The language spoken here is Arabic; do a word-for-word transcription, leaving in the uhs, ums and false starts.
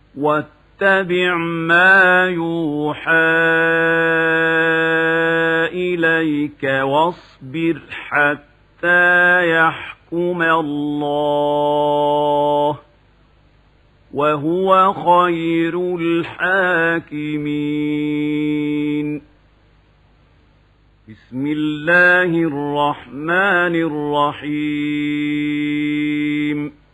واتبع ما يوحى إليك واصبر حتى يحكم الله وهو خير الحاكمين. بسم الله الرحمن الرحيم